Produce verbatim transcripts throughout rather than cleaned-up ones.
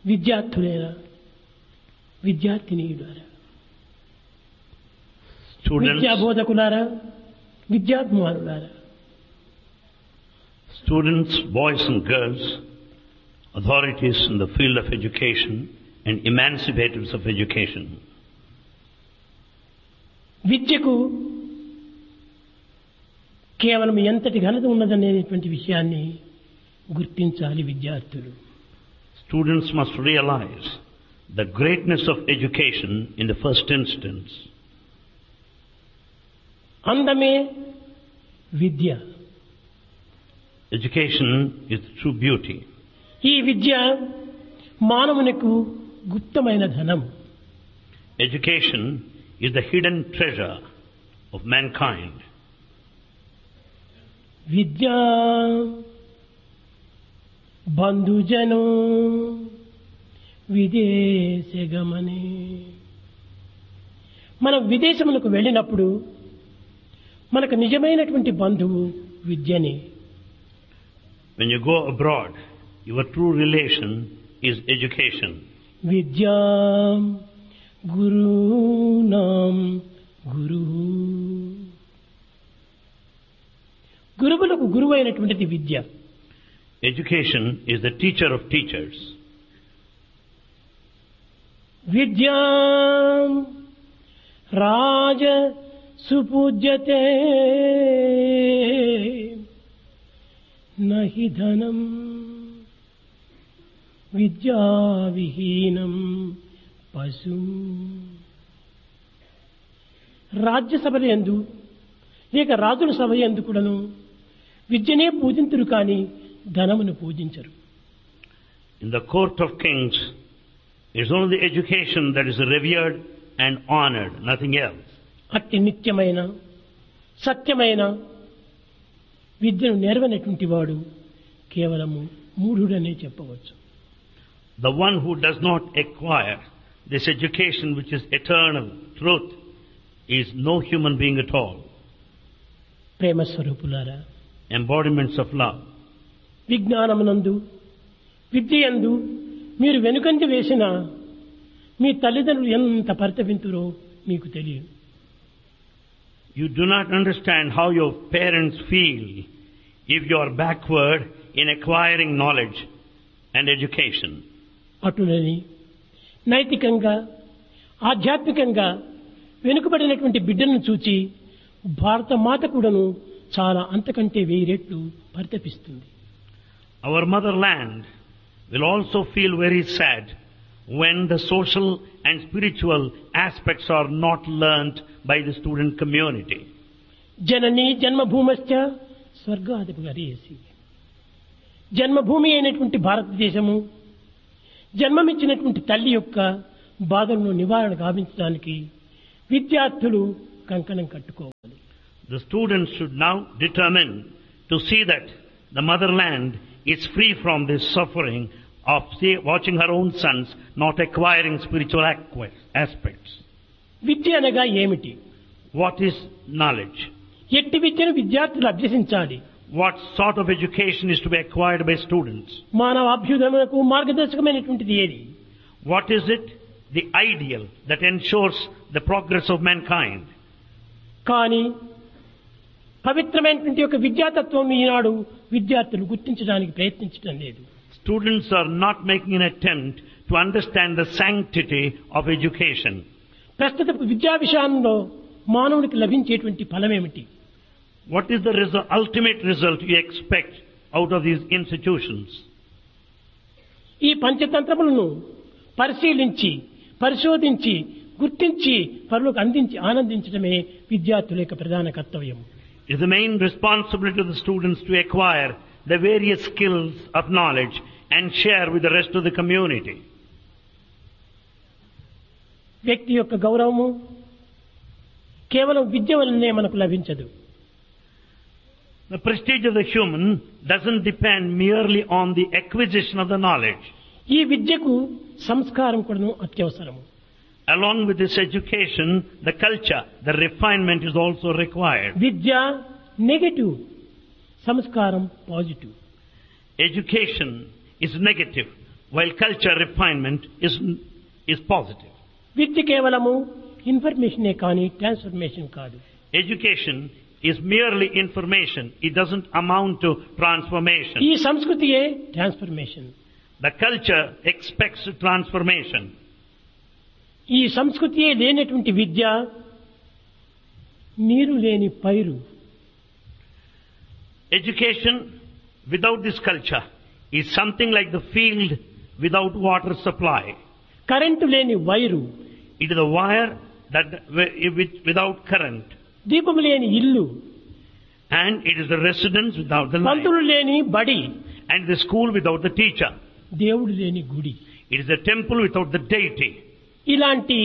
విద్యార్థులేరా, విద్యార్థినీయులారా, విద్యా బోధకులారా, విద్యాభిమానులారా, students, boys and girls, authorities in the field of education and emancipators of education. విద్యకు కేవలం ఎంతటి ఘనత ఉన్నదనేటువంటి విషయాన్ని గుర్తించాలి విద్యార్థులు. Students must realize the greatness of education in the first instance. అందమే విద్య. Education is true beauty. ఈ విద్య మానవునికి గుప్తమైన ధనం. Education is the hidden treasure of mankind. విద్యా బంధుజనో విదేశగమనే. మనం విదేశములకు వెళ్ళినప్పుడు మనకు నిజమైనటువంటి బంధువు విద్యనే. When you go abroad, your true relation is education. విద్యా గురునాం గురు. గురువులకు గురువైనటువంటిది విద్య. Education is the teacher of teachers. విద్యా రాజ సుపూజ్యతే నహి ధనం విద్యా విహీనం పశు. రాజ్యసభల యందు లేక రాజుల సభ యందు కూడాను విద్యనే పూజింతురు కానీ ధనమును పూజించరు. In the court of kings, it is only the education that is revered and honored, nothing else. అట్టి నిత్యమైన సత్యమైన విద్యను నేర్వనటువంటి వాడు కేవలము మూఢుడనే చెప్పవచ్చు. The one who does not acquire this education which is eternal truth is no human being at all. ప్రేమ స్వరూపులారా, Embodiments of love. విజ్ఞానమునందు విద్యయందు మీరు వెనుకంజ వేసిన మీ తల్లిదండ్రులు ఎంత పరితపింతురో మీకు తెలియదు. You do not understand how your parents feel if you are backward in acquiring knowledge and education. అటులని నైతికంగా ఆధ్యాత్మికంగా వెనుకబడినటువంటి బిడ్డలను చూచి భారత మాత కూడాను చాలా అంతకంటే వెయ్యి రెట్లు పరితపిస్తుంది. Our motherland will also feel very sad when the social and spiritual aspects are not learnt by the student community. జననీ జన్మభూమశ్చ స్వర్గాధిప గరీయసి. జన్మభూమి అయినటువంటి భారతదేశము జన్మమిచ్చినటువంటి తల్లి యొక్క బాధలను నివారణ గావించడానికి విద్యార్థులు కంకణం కట్టుకోవాలి. The students should now determine to see that the motherland is free from this suffering of see, watching her own sons not acquiring spiritual aspects. విద్య అనగా ఏమిటి? What is knowledge? ఎట్టి విద్యను విద్యార్థులు అభ్యసించాలి. What sort of education is to be acquired by students? మానవ అభ్యుదయమునకు మార్గదర్శకమైనటువంటిది ఏది? What is it? The ideal that ensures the progress of mankind. కానీ పవిత్రమైనటువంటి ఒక విద్యాతత్వం ఈనాడు విద్యార్థులు గుర్తించడానికి ప్రయత్నించడం లేదు. Students are not making an attempt to understand the sanctity of education. ప్రస్తుత విద్యా విషయంలో మానవునికి లభించేటువంటి ఫలమేమిటి? What is the result, ultimate result you expect out of these institutions? ఈ పంచతంత్రములను పరిశీలించి పరిశోధించి గుర్తించి పరులకు అందించి ఆనందించడమే విద్యార్థుల యొక్క ప్రధాన కర్తవ్యం. It is the main responsibility of the students to acquire the various skills of knowledge and share with the rest of the community. వ్యక్తి యొక్క గౌరవము కేవలం విద్య వల్లనే మనకు లభించదు. The prestige of the human doesn't depend merely on the acquisition of the knowledge. ఈ విద్యకు సంస్కారం కూడా అత్యవసరము. Along with this education, the culture, the refinement is also required. Vidya negative, సంస్కారం positive. Education is negative, while culture refinement is, is positive. విద్య కేవలము ఇన్ఫర్మేషనే కానీ transformation కాదు. Education is merely information. It doesn't amount to transformation. ఈ సంస్కృతియే transformation. The culture expects transformation. ఈ సంస్కృతియే లేనటువంటి విద్య నీరు లేని పైరు. Education without this culture is something like the field without water supply. Current లేని wire. It is a wire that without current. దీపము లేని ఇల్లు. And it is the residence without the light. పంతులు లేని బడి. And the school without the teacher. దేవుడు లేని గుడి. It is the temple without the deity. ఇలాంటి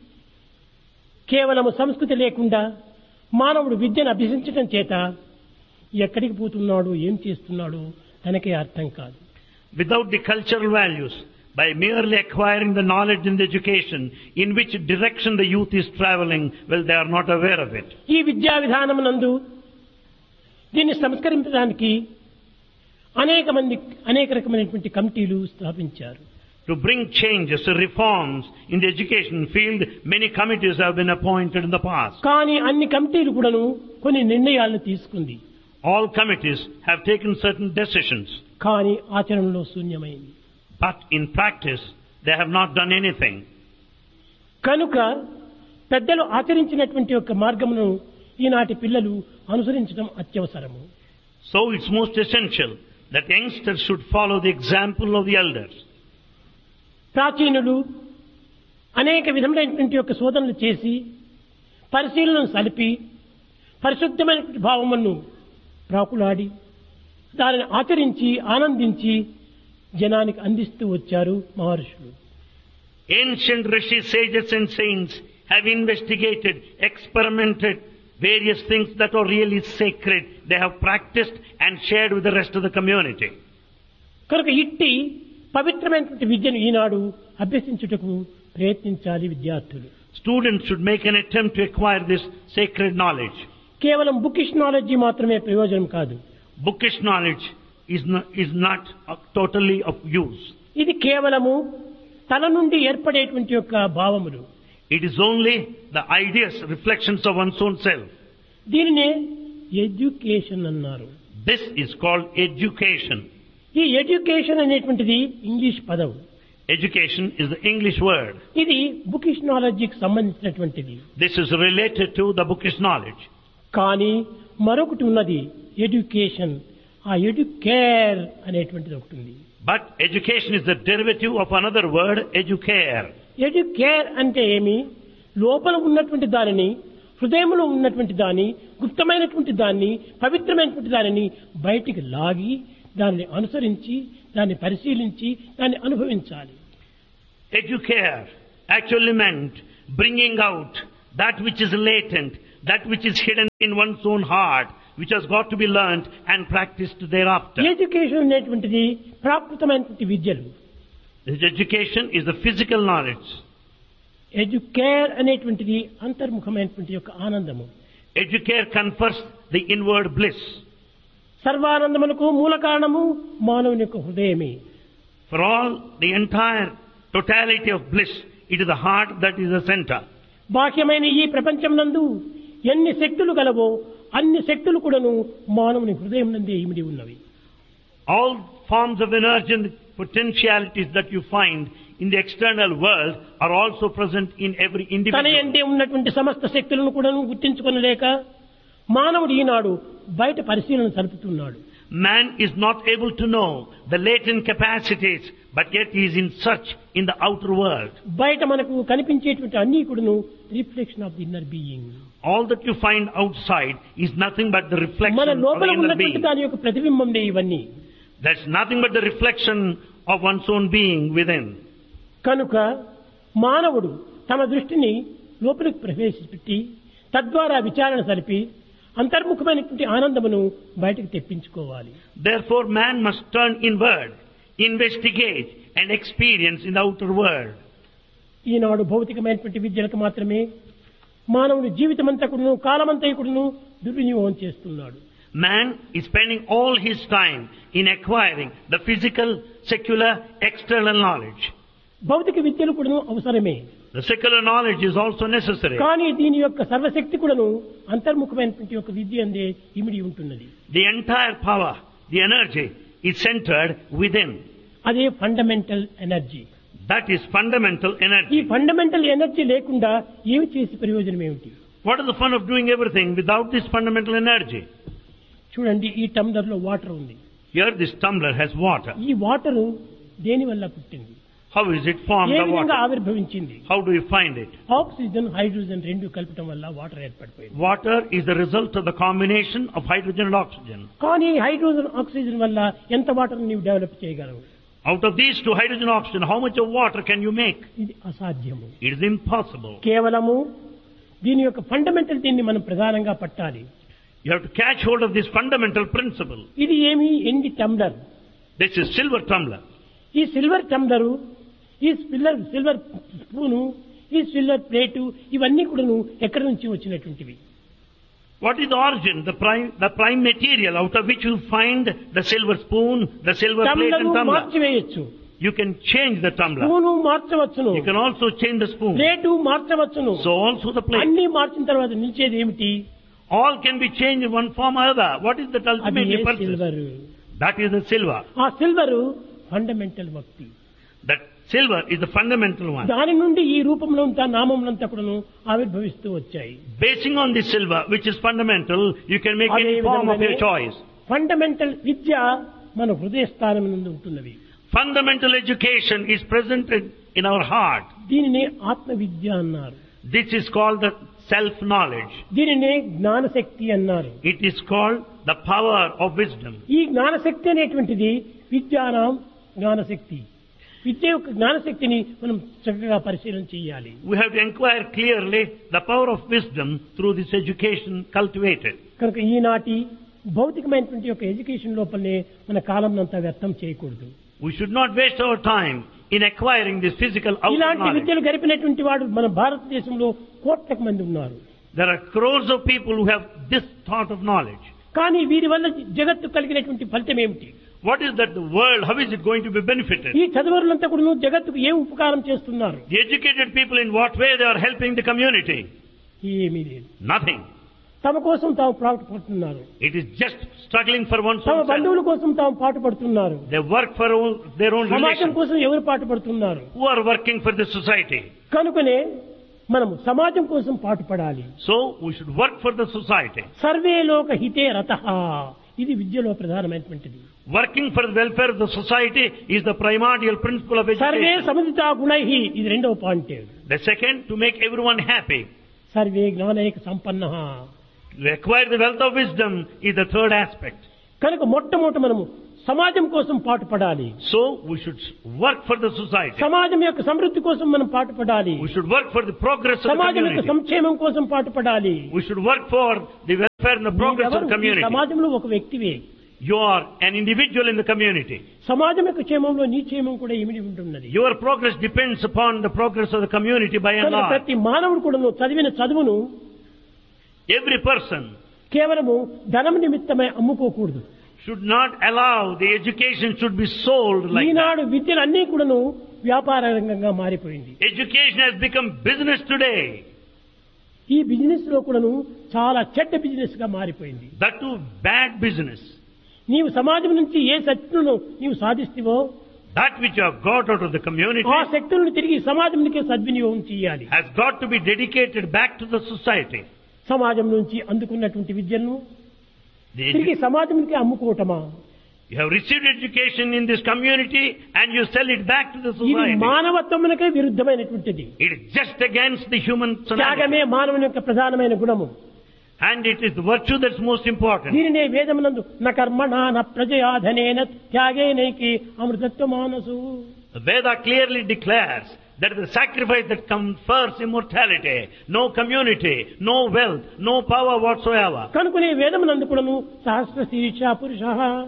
కేవలము సంస్కృతి లేకుండా మానవుడు విద్యను అభ్యసించడం చేత ఎక్కడికి పోతున్నాడు, ఏం చేస్తున్నాడు తనకే అర్థం కాదు. Without the cultural values, by merely acquiring the knowledge and the education, in which direction the youth is traveling, well, they are not aware of it. ఈ విద్యా విధానమునందు దీన్ని సంస్కరించడానికి అనేక మంది అనేక రకమైనటువంటి కమిటీలు స్థాపించారు. To bring changes, reforms in the education field, many committees have been appointed in the past. కానీ అన్ని కమిటీలు కూడాను కొన్ని నిర్ణయాలను తీసుకుంది. All committees have taken certain decisions. కానీ ఆచరణలో శూన్యమైంది. But in practice, they have not done anything. కనుక పెద్దలు ఆచరించినటువంటి యొక్క మార్గమును ఈనాటి పిల్లలు అనుసరించడం అత్యవసరము. So it's most essential that youngsters should follow the example of the elders. ప్రాచీనులు అనేక విధములైనటువంటి యొక్క శోధనలు చేసి పరిశీలనను సలిపి పరిశుద్ధమైనటువంటి భావమును ప్రాకులాడి దానిని ఆచరించి ఆనందించి జనానికి అందిస్తూ వచ్చారు మహర్షులు. Ancient rishis, sages and saints have investigated, experimented various things that are really sacred. They have practiced and shared with the rest of the community. కనుక ఇట్టి పవిత్రమైనటువంటి విద్యను ఈనాడు అభ్యసించుటకు ప్రయత్నించాలి విద్యార్థులు. Students should make an attempt to acquire this sacred knowledge. కేవలం bookish knowledge మాత్రమే ప్రయోజనం కాదు. Bookish knowledge is not, is not totally of use. ఇది కేవలము తన నుండి ఏర్పడేటువంటి యొక్క భావములు. It is only the ideas, reflections of one's own self. దీనినే ఎడ్యుకేషన్ అన్నారు. This is called education. ఈ ఎడ్యుకేషన్ అనేటువంటిది ఇంగ్లీష్ పదం. Education is the English word. ఇది బుకిష్ నాలెడ్జికి సంబంధించినటువంటిది. This is related to the bookish knowledge. కానీ మరొకటి ఉన్నది ఎడ్యుకేషన్. ఆ ఎడ్యుకేర్ అనేటువంటిది ఒకటి ఉంది. But education is the derivative of another word, educare. Educare అంటే ఏమి? లోపల ఉన్నటువంటి దానిని, హృదయంలో ఉన్నటువంటి దాన్ని, గుప్తమైనటువంటి దాన్ని, పవిత్రమైనటువంటి దానిని బయటికి లాగి దాన్ని అనుసరించి దాన్ని పరిశీలించి దాన్ని అనుభవించాలి. Educare actually meant bringing out that which is latent, that which is hidden in one's own heart, which has got to be learnt and practiced thereafter. Education అనేటువంటిది ప్రాకృతమైనటువంటి విద్యలు. This education is the physical knowledge. Educare అనేటువంటిది అంతర్ముఖమైనటువంటి యొక్క ఆనందము. Educare confers the inward bliss. సర్వానందమునకు మూల కారణము మానవుని యొక్క హృదయమే. For all the entire totality of bliss, it is the heart that is the center. బాహ్యమైన ఈ ప్రపంచం నందు ఎన్ని శక్తులు గలవో అన్ని శక్తులు కూడాను మానవుని హృదయం నందే ఇమిడి ఉన్నవి. All forms of energy and potentialities that you find in the external world are also present in every తన individual. యందే ఉన్నటువంటి సమస్త శక్తులను కూడాను గుర్తించుకొనలేక మానవుడు ఈనాడు బయట పరిశీలన సలుపుతున్నాడు. Man is not able to know the latent capacities, but yet he is in search in the outer world. బయట మనకు కనిపించేటువంటి అన్ని కూడాను reflection of the inner being. All that you find outside is nothing but the reflection మన of the లోపల inner ఉన్నటువంటి being. దాని యొక్క ప్రతిబింబందే ఇవన్నీ. That's nothing but the reflection of one's own being within. కనుక మానవుడు తమ దృష్టిని లోపలికి ప్రవేశపెట్టి తద్వారా విచారణ సరిపి అంతర్ముఖమైనటువంటి ఆనందమును బయటకు తెప్పించుకోవాలి. Therefore man must turn inward, investigate and experience in the outer world. ఈనాడు భౌతికమైనటువంటి విద్యలకు మాత్రమే మానవుడు జీవితమంతా కూడాను కాలమంతా కూడాను దుర్వినియోగం చేస్తున్నాడు. Man is spending all his time in acquiring the physical secular external knowledge. భౌతిక విద్యలు కూడా అవసరమే. The secular knowledge is also necessary. కానీ దీని యొక్క సర్వశక్తి కూడాను అంతర్ముఖమైనటువంటి ఒక విద్య అందే ఇమిడి ఉంటున్నది. The entire power, the energy is centered within. అదే fundamental energy. That is fundamental ఈ energy. ఫండమెంటల్ ఎనర్జీ లేకుండా ఏమి చేసి ప్రయోజనం ఏమిటి? What is the fun of doing everything without this fundamental energy? చూడండి, ఈ టంబ్లర్ లో వాటర్ ఉంది. Here this tumbler has water. ఈ వాటర్ దేని వల్ల పుట్టింది? How is it formed, A the విధంగా water? ఆవిర్భవించింది? How do you find it? Oxygen hydrogen రెండు కలపటం వల్ల water ఏర్పడిపోయింది. Water is the result of the combination of hydrogen and oxygen. కానీ hydrogen oxygen వల్ల ఎంత వాటర్ నీవు డెవలప్ చేయగలవు? Out of these two, hydrogen and oxygen, how much of water can you make? ఇది అసాధ్యము. It is impossible. కేవలము దీని యొక్క ఫండమెంటల్ దీన్ని మనం ప్రధానంగా పట్టాలి. You have to catch hold of this fundamental principle. ఇది ఏమి? ఎండి tumbler. This is silver tumbler. ఈ సిల్వర్ టంబ్లరు, ఈ సిల్వర్ సిల్వర్ స్పూను, ఈ సిల్వర్ ప్లేటు ఇవన్నీ కూడాను ఎక్కడి నుంచి వచ్చినటువంటివి? What is the origin, the prime, the prime material out of which you find the silver spoon, the silver plate and టంబ్లరు tumbler? మార్చివేయచ్చు. You can change the tumbler. Spoon మార్చవచ్చును. You can also change the spoon. Plate మార్చవచ్చును. So also the plate. అన్ని మార్చిన తర్వాత నిలిచేది ఏమిటి? All can be changed in one form or other. What is that అది ultimately purpose? Silver. That is the silver. ఆ silver fundamental భక్తి. That silver is the fundamental one. దాని నుండి ఈ రూపంలో అంతా నామంలంతా కూడాను ఆవిర్భవిస్తూ వచ్చాయి. Basing on this silver, which is fundamental, you can make అదే any form of your విధంగానే choice. ఫండమెంటల్ విద్య మన హృదయ స్థానం నందు ఉంటున్నవి. Fundamental education is present in, in our heart. దీనిని ఆత్మ విద్య అన్నారు. This is called the self-knowledge. దీనినే జ్ఞానశక్తి అన్నారు. It is called the power of wisdom. ఈ జ్ఞానశక్తి అనేటువంటిది విద్యానాం జ్ఞానశక్తి. విద్య యొక్క జ్ఞానశక్తిని మనం చక్కగా పరిశీలన చేయాలి. We have to inquire clearly the power of wisdom through this education cultivated. కనుక ఈనాటి భౌతికమైనటువంటి యొక్క ఎడ్యుకేషన్ లోపలనే మన కాలం అంతా వ్యర్థం చేయకూడదు. We should not waste our time in acquiring this physical outer ఇలాంటి knowledge. విద్యలు గడిపినటువంటి వాడు మన భారతదేశంలో కోట్లకు మంది ఉన్నారు. There are crores of people who have this thought of knowledge. కానీ వీరి వల్ల జగత్తు కలిగినటువంటి ఫలితం ఏమిటి? What is that the world, how is it going to be benefited? ఈ చదువులంతా కూడా జగత్తుకు ఏం ఉపకారం చేస్తున్నారు? The educated people, in what way they are helping the community? ఏమీ లేదు. Nothing. తమ కోసం తాము పాటుపడుతున్నారు. It is just struggling for one's తమ own self. బంధువుల కోసం తాము పాటుపడుతున్నారు. They work for own, their own సమాజం relations. కోసం ఎవరు పాటుపడుతున్నారు? Who are working for the society. కనుకనే మనము సమాజం కోసం పాటుపడాలి. So we should work for the society. Survey లోక హితే రతః. ఇది విద్యలో ప్రధానమైనటువంటిది. Working for the welfare of the society is the primordial principle of survey education. సముదితా గుణైః. ఇది రెండవ point. The second, to make everyone happy. Survey జ్ఞానైక సంపన్నః. To acquire the wealth of wisdom is the third aspect. కనుక మొట్టమొదట మనము సమాజం కోసం పాటుపడాలి. So we should work for the society. సమాజం యొక్క సమృద్ధి కోసం మనం పాటుపడాలి. We should work for the progress of the సమాజం యొక్క community. సంక్షేమం కోసం పాటుపడాలి. We should work for the welfare and the progress of నీవెవరు? the ఈ community. సమాజంలో ఒక వ్యక్తివే. You are an individual in the community. సమాజం యొక్క క్షేమంలో నీ క్షేమం కూడా ఇమిడి ఉంటున్నది. Your progress depends upon the progress of the community by and కనుక large. ప్రతి మానవుడు కూడా చదివిన చదువును Every person కేవలము ధనం నిమిత్తమై అమ్ముకోకూడదు. should not allow the education should be sold like that. ఈనాడు విద్యలు అన్నీ కూడాను వ్యాపార రంగంగా మారిపోయింది. Education has become business today. ఈ బిజినెస్ లో కూడాను చాలా చెడ్డ బిజినెస్ గా మారిపోయింది. That too bad business. నీవు సమాజం నుంచి ఏ శక్తులను నీవు సాధిస్తావో That which you have got out of the community ఆ శక్తులను తిరిగి సమాజంకే సద్వినియోగం చేయాలి. has got to be dedicated back to the society. సమాజం నుంచి అందుకున్నటువంటి విద్యను The తిరిగి edu- సమాజంకి అమ్ముకోవటమా? you have received education in this community and you sell it back to the ఇది society. మానవత్వమునకే విరుద్ధమైనటువంటిది. It is just against the human personality. త్యాగమే మానవుని యొక్క ప్రధానమైన గుణము. And it is the virtue that's most important. దీనినే వేదమునందు న కర్మణా న ప్రజయా ధనేన త్యాగేనైకి అమృతత్వ మానసు. The Veda clearly declares that the sacrifice that confers immortality, no community, no wealth, no power whatsoever. కనుకనే వేదమునందు కూడాను సహస్ర శీర్ష పురుష,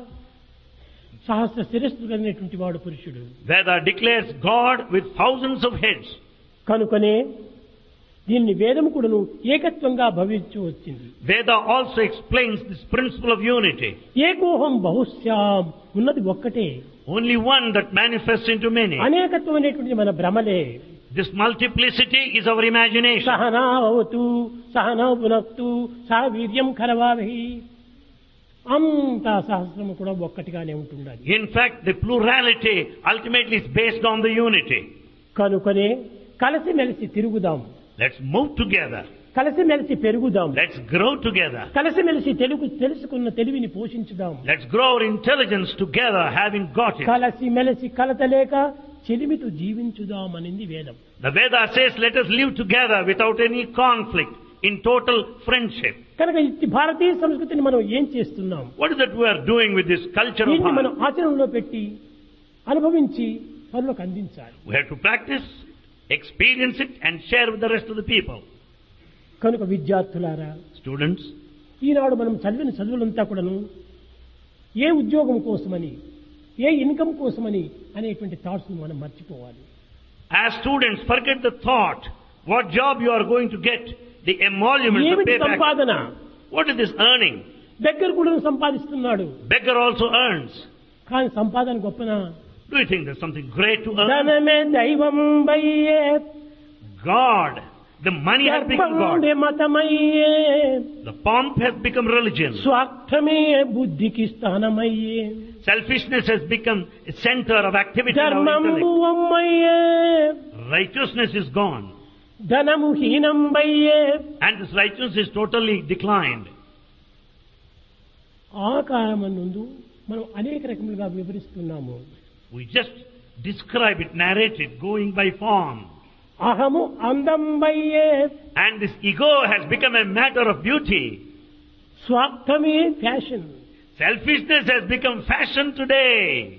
సహస్ర శిరస్సు కలిగినటువంటి వాడు పురుషుడు. Veda declares God with thousands of heads. కనుకనే దీన్ని వేదము కూడాను ఏకత్వంగా భవించి వచ్చింది. Veda also explains this principle of unity. ఏకోహం బహుశ్యాం, ఉన్నది ఒక్కటే. Only one that manifests into many. అనేకత్వం అనేటువంటిది మన భ్రమలే. This multiplicity is our imagination. సహనావతు సహనౌ భునక్తు సహ వీర్యం కరవావహి. అంతా సహస్రము కూడా ఒక్కటిగానే ఉంటుండాలి. In fact, the plurality ultimately is based on the unity. కనుకనే కలిసిమెలిసి తిరుగుదాం. Let's move together. కలిసిమెలిసి పెరుగుదాం. Let's grow together. కలిసిమెలిసి తెలుగు తెలుసుకున్న తెలివిని పోషించుదాం. Let's grow our intelligence together, having got it. కలిసిమెలిసి కలతలేక చెలిమితో జీవించుదాం అనింది వేదం. The Veda says, let us live together without any conflict, in total friendship. కనుక ఈ భారతీయ సంస్కృతిని మనం ఏం చేస్తున్నాం? What is that we are doing with this culture of దీన్ని మనం ours? ఆచరణలో పెట్టి అనుభవించి పనులకు అందించాలి. We have to practice, experience it, and share with the rest of the people. కనుక విద్యార్థులారా, Students, ఈనాడు మనం చదివిన చదువులంతా కూడాను ఏ ఉద్యోగం కోసమని, ఏ ఇన్కమ్ కోసమని అనేటువంటి థాట్స్ మనం మర్చిపోవాలి. as students, forget the thought what job you are going to get, the emoluments, the ఏమిటి payback. సంపాదన? What is this earning? దగ్గర కూడా సంపాదిస్తున్నాడు, Beggar also earns. కానీ సంపాదన గొప్పనా? Do you think there's something great to earn? ధనమే దైవం బయ్యే, God, the money has become God. మతమయ్యే, The pomp has become religion. స్వార్థమే బుద్ధికి స్థానమయ్యే, Selfishness has become a center of activity in our ధర్మము intellect. అమ్మయ్యే, Righteousness is gone. ధనము హీనం బయ్యే. And this righteousness is totally declined. ఆకారమనందు మనం అనేక రకములుగా వివరిస్తున్నాము. We just describe it, narrate it, going by form. అహము అందం బయ్యే, And this ego has become a matter of beauty. స్వార్థమే fashion. Selfishness has become fashion today.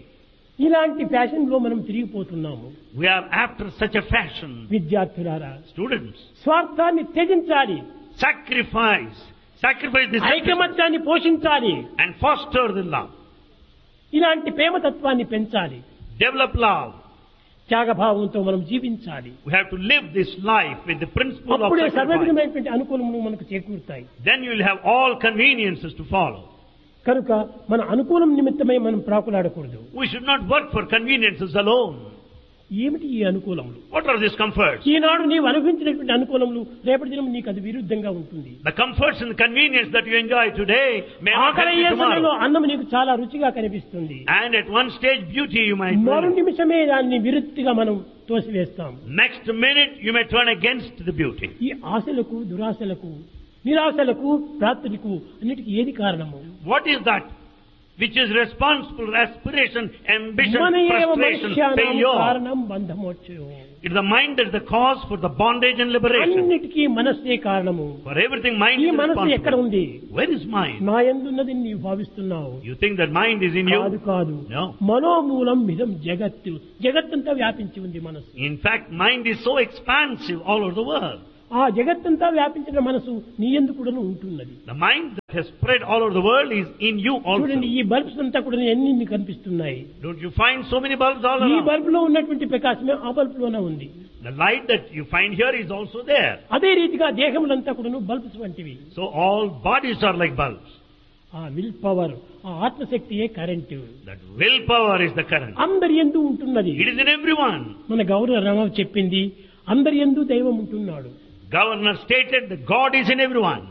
ఇలాంటి fashion లో మనం తిరిగిపోతున్నాము. We are after such a fashion. విద్యార్థులారా, Students, స్వార్థాన్ని త్యజించాలి, sacrifice. Sacrifice this ఐకమత్యాన్ని పోషించాలి, and foster the love. ఇలాంటి ప్రేమతత్వాన్ని పెంచాలి, Develop love. త్యాగభావంతో మనం జీవించాలి. We have to live this life with the principle of అప్పుడే sacrifice. సర్వవిధమైనటువంటి అనుకూలములు మనకు చేకూరుతాయి. Then you will have all conveniences to follow. కనుక మన అనుకూలం నిమిత్తమై మనం ప్రాకులాడకూడదు. We should not work for conveniences alone. ఏమిటి ఈ అనుకూలములు? What are these comforts? ఈనాడు నీవు అనుభవించినటువంటి అనుకూలములు రేపటి దినం నీకు అది విరుద్ధంగా ఉంటుంది. The comforts and the convenience that you enjoy today may not help ఆకలి you అయ్యే సమయంలో tomorrow. అన్నం నీకు చాలా రుచిగా కనిపిస్తుంది. And at one stage beauty you might మరు relish. నిమిషమే దాన్ని విరుద్ధిగా మనం తోసివేస్తాం. Next minute you may turn against the beauty. ఈ ఆశలకు, దురాశలకు, నిరాశలకు, ప్రాప్తులకు అన్నిటికీ ఏది కారణము? What is that which is responsible? Aspiration, ambition, మన ఏవ frustration, మనుష్యానాం failure. కారణం బంధమోక్షయం. It's the mind that is the cause for the bondage and liberation. అన్నిటికీ మనస్సే కారణము. For everything mind ఈ is మనస్సు ఎక్కడ responsible. ఉంది? Where is mind? నా యందున్నది నీవు భావిస్తున్నావు. You think that mind is in కాదు you? కాదు. No. మనోమూలం మిదం జగత్తు. జగత్తంతా వ్యాపించి ఉంది మనస్సు. In fact, mind is so expansive all over the world. ఆ జగత్తంతా వ్యాపించిన మనసు నీ యందు కూడా ఉంటున్నది. The mind that has spread all over the world is in you also. చూడండి, ఈ బల్బ్స్ అంతా కూడా ఎన్ని ఇన్ని కనిపిస్తున్నాయి. Don't you find so many bulbs all ఈ around? బల్బ్ లో ఉన్నటువంటి ప్రకాశమే ఆ బల్బ్ లోనే ఉంది. The light that you find here is also there. అదే రీతిగా దేహములంతా కూడా బల్బ్స్ వంటివి. So all bodies are like bulbs. ఆ విల్ పవర్, ఆ ఆత్మశక్తియే current. That willpower is the current. అందరి యందు ఉంటున్నది. It is in everyone. మన గౌరవ రామారావు చెప్పింది, అందరి యందు దైవం ఉంటున్నాడు. Governor stated that God is in everyone.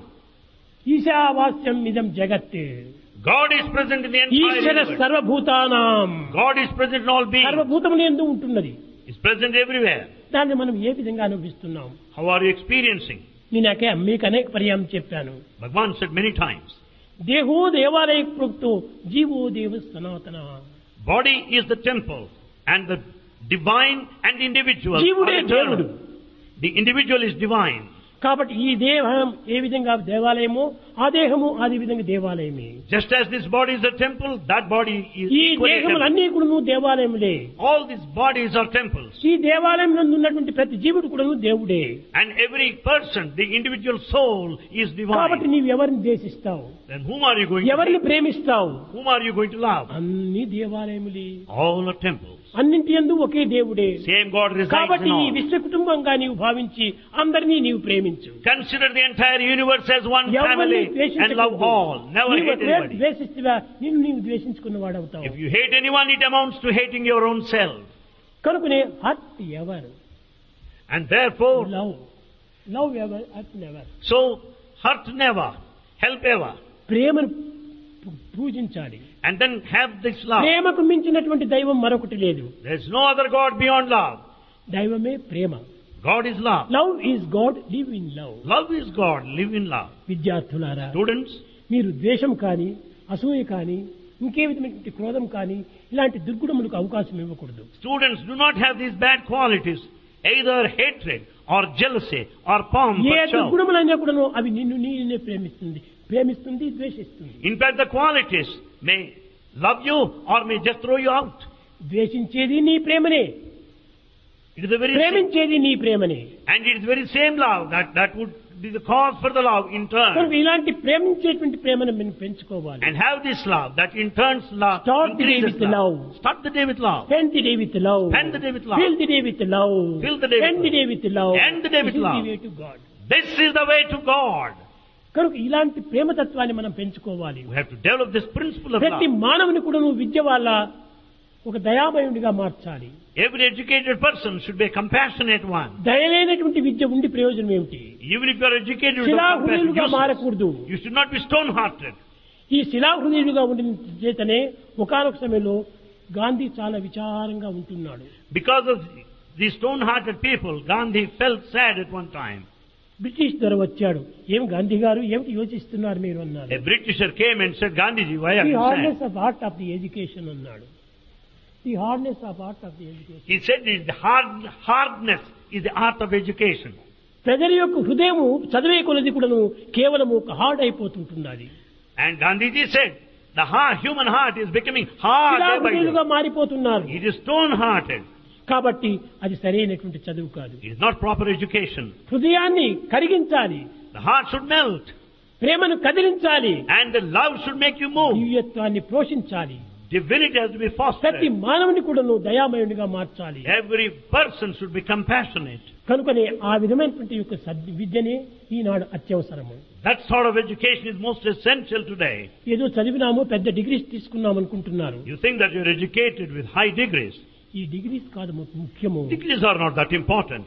ఈశావాస్యం ఇదం జగత్. God is present in the entire Eshwara universe. సర్వభూతానాం. God is present in all beings. సర్వభూతముల యందు ఉంటున్నది. Is present everywhere. దాన్ని మనం ఏ విధంగా అనుభవిస్తున్నాం? How are you experiencing? నేనకే మీకు అనేక పర్యాయం చెప్పాను. Bhagavan said many times, దేహో దేవాలయ ప్రోక్తో జీవో దేవ సనాతన. body is the temple and the divine and individual are జీవుడే eternal. దేవుడు. The individual is divine. కాబట్టి ఈ దేహం ఏ విధంగా దేవాలయమో ఆ దేహము అదే విధంగా దేవాలయమే. Just as this body is a temple, that body is ఈ equally a temple. దేహములన్నీ కూడా దేవాలయములే. All these bodies are temples. ఈ దేవాలయం నందు ఉన్నటువంటి ప్రతి జీవుడు కూడా దేవుడే. And every person, the individual soul is కాబట్టి divine. నీవు ఎవరిని ద్వేషిస్తావు? Then whom are you going to ఎవరిని hate? ప్రేమిస్తావు? Whom are you going to love? అన్ని దేవాలయములే. All are temples. అన్నింటి యందు ఒకే దేవుడే. Same God resides కాబట్టి in ఈ all. విశ్వ కుటుంబంగా నీవు భావించి అందరినీ నీవు ప్రేమించు. Consider the entire universe as one ఎవరిని family and ద్వేషించకూడదు. love all. Never నీవు hate ఒకవేళ anybody. ద్వేషిస్తువా నిన్ను నీవు ద్వేషించుకున్నవాడవుతావు. If you hate anyone, it amounts to hating your own self. కనుకనే hurt ever, And therefore, love love ever, hurt never. so hurt never, help ever. ప్రేమను పూ- పూజించాలి. And then have this love. ప్రేమకు మించినటువంటి దైవం మరొకటి లేదు. There is no other God beyond love. దైవమే ప్రేమ. God is love. Love is God, live in love. Love is God. Live in love. విద్యార్థులారా, Students, మీరు ద్వేషం కానీ అసూయ కానీ ఇంకే విధమైనటువంటి క్రోధం కానీ ఇలాంటి దుర్గుణములకు అవకాశం ఇవ్వకూడదు. students do not have these bad qualities, either hatred or jealousy or pomp A or show. దుర్గుణములైనా కూడాను అవి నిన్ను నీనే ప్రేమిస్తుంది ప్రేమిస్తుంది ద్వేషిస్తుంది. In fact, the qualities may love you or may just throw you out. ద్వేషించేది నీ ప్రేమనే, It is the very same, ప్రేమించేది నీ ప్రేమనే. and it is the very same love that, that would be the cause for the love in కనుక turn. ఇలాంటి ప్రేమించేటువంటి ప్రేమను మనం పెంచుకోవాలి. And have this love that in turns love Start the day increases with love. love. Start the day with love. Spend the day with love. Spend the day with love. Fill the day with love. Fill the day with End the love. day with love. End the day with This is love. the way to God. This is the way to God. కనుక ఇలాంటి ప్రేమతత్వాన్ని మనం పెంచుకోవాలి. We have to develop this principle of ప్రతి love. మానవుని కూడా నువ్వు విద్య వల్ల ఒక దయామయుడిగా మార్చాలి. Every educated person should be a compassionate one. దయలేనటువంటి విద్య ఉండి ప్రయోజనం ఏమిటి? Even if you are educated with శిలాహృదయులుగా compassion, మారకూడదు. you should not be stone-hearted. ఈ శిలాహృదయులుగా ఉండిన చేతనే ఒకానొక సమయంలో గాంధీ చాలా విచారంగా ఉంటున్నాడు. Because of these stone-hearted people, Gandhi felt sad at one time. British ధర వచ్చాడు. ఏం గాంధీ గారు ఏమిటి యోచిస్తున్నారు మీరు అన్నారు. A Britisher came and said, Gandhiji, why are the you hardness sad? Of art of the education అన్నాడు. The hardness of art of the education. He said the hard, hardness is the art of education. ప్రజల యొక్క హృదయము చదివే కొలది కూడాను కేవలం ఒక hard అయిపోతుంటున్నది. And Gandhiji said, the heart, human heart is becoming hard day by శిలాహృదయులుగా day. మారిపోతున్నారు. It is stone-hearted. కాబట్టి అది సరైనటువంటి చదువు కాదు. It is not proper education. హృదయాన్ని కరిగించాలి, The heart should melt. ప్రేమను కదిలించాలి, And the love should make you move. దివ్యత్వాన్ని పోషించాలి. Divinity has to be ప్రతి fostered. మానవుని కూడా నువ్వు దయామయునిగా మార్చాలి. Every person should be compassionate. కనుకనే ఆ విధమైనటువంటి యొక్క సద్- విద్యనే ఈనాడు అత్యవసరము. That sort of education is most essential today. ఏదో చదివినాము పెద్ద డిగ్రీస్ తీసుకున్నాం అనుకుంటున్నారు. You think that you're educated with high degrees. ఈ డిగ్రీస్ కాదు ము- ముఖ్యము. Degrees are not that important.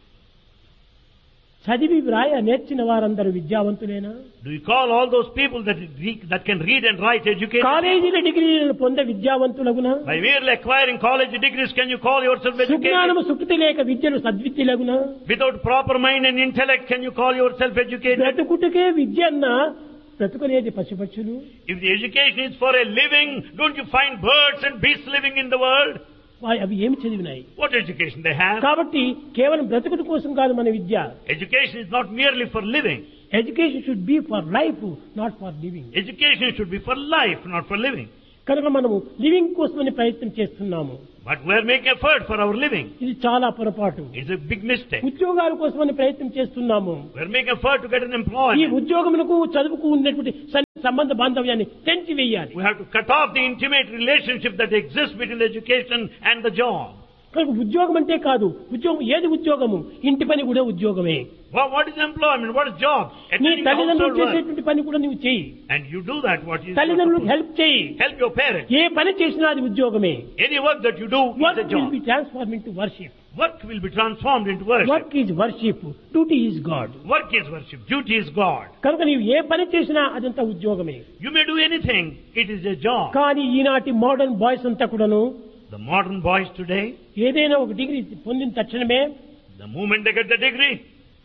చదివి వ్రాయ నేర్చిన వారందరూ విద్యావంతులేనా? Do you call all those people that, re- that can read and write educated? కాలేజీల డిగ్రీలను పొందే విద్యావంతులగునా? By merely acquiring college degrees, can you call yourself educated? సుజ్ఞానము Sukriti లేక విద్యలు సద్విద్యలగునా? Without proper mind and intellect, can you call yourself educated? బ్రతుకుటకే విద్య అన్న బ్రతుకునేది పశుపక్షులు. If the education is for a living, don't you find birds and beasts living in the world? వా- అవి ఏమి చదివినాయి? What education they have? కాబట్టి కేవలం బ్రతుకుట కోసం కాదు మన విద్య. Education is not merely for living. Education should be for life, not for living. Education should be for life, not for living. కనుక మనము లివింగ్ కోసమని ప్రయత్నం చేస్తున్నాము. But we are making effort for our living. ఇది చాలా పొరపాటు. It's a big mistake. ఉద్యోగాల కోసమని ప్రయత్నం చేస్తున్నాము. We are making effort to get an ఈ employment. ఉద్యోగములకు చదువుకు ఉన్నటువంటి సన్ని- సంబంధ బాంధవ్యాన్ని తెంచి వేయాలి. We have to cut off the intimate relationship that exists between education and the job. కనుక ఉద్యోగం అంటే కాదు, ఉద్యోగం ఏది ఉద్యోగము? ఇంటి పని కూడా ఉద్యోగమే. Well, what is employment? What is job? నీ Attending తల్లిదండ్రులు household work. చేసేటువంటి పని కూడా నువ్వు చెయ్యి. And you do that, what is తల్లిదండ్రులకు హెల్ప్ చేయి. help your parents. ఏ పని చేసినా అది ఉద్యోగమే. Any work that you do is work a will job. Be transform into worship. Work will be transformed into worship. Work is worship, duty is God. Work is worship. Duty is God. కనుక నీవు ఏ పని చేసినా అదంతా ఉద్యోగమే. You may do anything. It is a job. కానీ ఈనాటి modern boys అంతా కూడాను The modern boys today, ఏదైనా ఒక డిగ్రీ పొందిన తక్షణమే the moment they get the degree,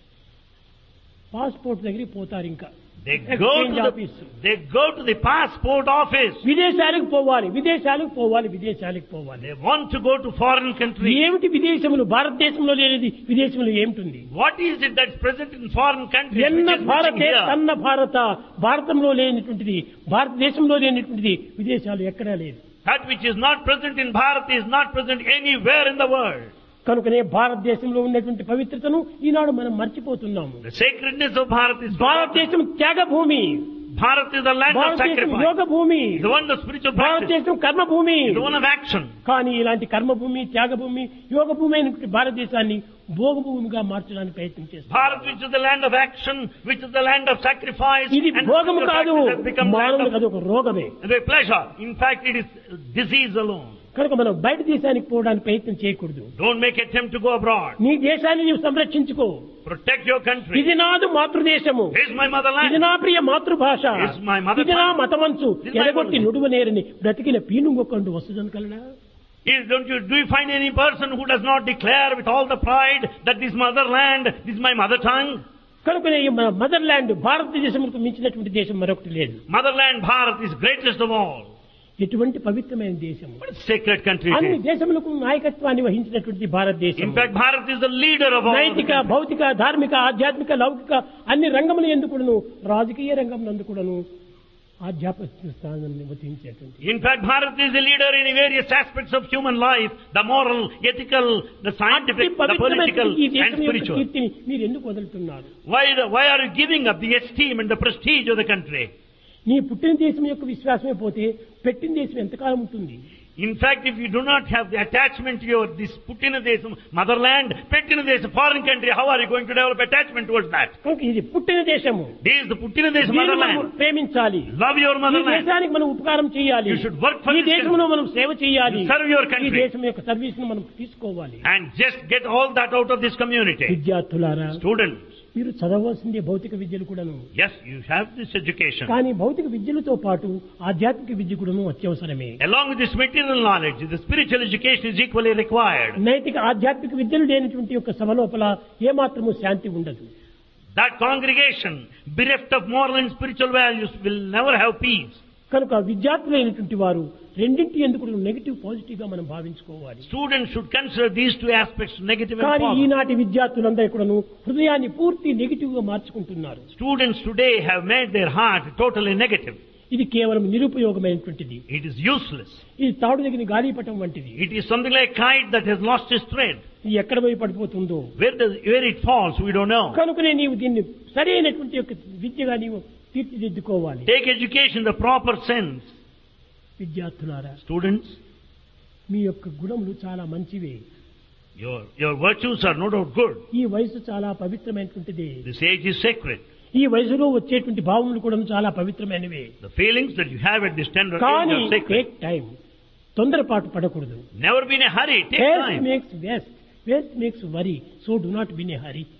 passport దగ్గరికి పోతారు. ఇంకా they go exchange to the, office. they go to the passport office. విదేశాలకు పోవాలి, విదేశాలకు పోవాలి, విదేశాలకు పోవాలి. They want to go to foreign countries. ఏమిటి విదేశములు? భారతదేశంలో లేనిది విదేశంలో ఏమిటి? What is it that's present in foreign countries ఎన్న which is missing భారతే here? తన్న భారత, భారతంలో లేనటువంటిది, భారతదేశంలో లేనటువంటిది విదేశాలు ఎక్కడా లేదు. That which is not present in Bharat is not present anywhere in the world. కనుకనే భారతదేశంలో ఉన్నటువంటి పవిత్రతను ఈనాడు మనం మర్చిపోతున్నాము. The sacredness of Bharat is forgotten. భారతదేశం త్యాగ భూమి. Bharat is the land of భారతదేశం యోగ sacrifice. భూమి, The one of spiritual practice. భారతదేశం కర్మ భూమి. The one of action. కానీ ఇలాంటి కర్మ భూమి, త్యాగ భూమి, యోగ భూమి అయినటువంటి భారతదేశాన్ని భోగ భూమిగా మార్చడానికి ప్రయత్నం చేస్తారు. Bharat, which is the land of action, which is the land of sacrifice, ఇది and భోగము spiritual కాదు, practice has become land మానవులకు of అది ఒక రోగమే. the pleasure. In fact, it is disease alone. కనుక మనం బయట దేశానికి పోవడానికి ప్రయత్నం చేయకూడదు. Don't make attempt to go abroad. నీ దేశాన్ని నీవు సంరక్షించుకో. Protect your country. ఇది నాదు మాతృదేశము, This is my ఇది motherland. నా ప్రియ మాతృభాష, This is my mother ఇది నా tongue. మతమంచు This is my ఎడగొట్టి mother. నుడువనేరని బ్రతికిన పీనుగొక్కండు వస్తుందని కలడా. Is, don't you, do you find any person who does not declare with all the pride that this motherland, this is my mother tongue? కనుక ఈ మన mother land భారతదేశంకు మించినటువంటి దేశం మరొకటి లేదు. Motherland Bharat is greatest of all. ఎటువంటి పవిత్రమైన దేశం, What a sacred country అన్ని it is. దేశములకు నాయకత్వాన్ని వహించినటువంటి భారతదేశం. In fact, Bharat is the leader of all the నైతిక, countries. భౌతిక, ధార్మిక, ఆధ్యాత్మిక, లౌకిక అన్ని రంగముల ఎందుకును, రాజకీయ రంగం నందుకును ఆధ్యాత్మిక స్థానాన్ని వహించేటువంటి. In fact, Bharat is the leader in various aspects of human life, the moral, ethical, the scientific, the political ఈ and దేశం యొక్క spiritual. కీర్తిని మీరు ఎందుకు వదులుతున్నారు? Why, the, why are you giving up the esteem and the prestige of the country? నీ పుట్టిన దేశం యొక్క విశ్వాసమే పోతే పెట్టిన దేశం ఎంతకాలం ఉంటుంది? In fact, if you do not have the attachment to your this Puttina Desam, motherland, Pettina Desam, foreign country, how are you going to develop attachment towards that? కనుక ఇది పుట్టిన దేశము, This is the Puttina Desam, దీన్ని మనం motherland. ప్రేమించాలి. Love your ఈ motherland. దేశానికి మనం ఉపకారం చేయాలి. You should work for ఈ this దేశంలో మనం సేవ చేయాలి. You serve your ఈ country. దేశం యొక్క సర్వీస్ ను మనం తీసుకోవాలి. And just get all that out of this community. విద్యార్థులారా, Students, మీరు చదవవలసిందే భౌతిక విద్యలు కూడాను. yes, you have this education. కానీ భౌతిక విద్యలతో పాటు ఆధ్యాత్మిక విద్య కూడాను అత్యవసరమే. Along with this material knowledge, the spiritual education is equally required. నైతిక ఆధ్యాత్మిక విద్యలు లేనటువంటి యొక్క సభ లోపల ఏమాత్రము శాంతి ఉండదు. That congregation, bereft of moral and spiritual values, will never have peace. కనుక విద్యార్థులైనటువంటి వారు రెండింటి ఎందుకు నెగిటివ్ పాజిటివ్ గా మనం భావించుకోవాలి. Students should consider these two aspects, negative and కానీ positive. ఈనాటి విద్యార్థులందరూ కూడాను హృదయాన్ని పూర్తి నెగిటివ్ గా మార్చుకుంటున్నారు. Students today have made their heart totally negative. ఇది కేవలం నిరుపయోగమైనటువంటిది. It is useless. ఇది తాడు దగ్గర గాలిపటం వంటిది. It is something like a kite that has lost its thread. ఇది ఎక్కడ పోయి పడిపోతుందో. Where does, where it falls, we don't know. కనుకనే నీవు దీన్ని సరైనటువంటి యొక్క విద్యగా నీవు తీర్చిదిద్దుకోవాలి. Take education in the proper sense. విద్యార్థులారా, Students, మీ యొక్క గుణములు చాలా మంచివే. your, your virtues are no doubt good. ఈ వయసు చాలా పవిత్రమైనటువంటిది. This age is sacred. ఈ వయసులో వచ్చేటువంటి భావములు కూడా చాలా పవిత్రమైనవి. The feelings that you have at this tender age కానీ are sacred. టేక్ టైం, తొందరపాటు పడకూడదు. Never be in a hurry. Take Haste time. makes waste, waste makes worry, so do not be in a hurry.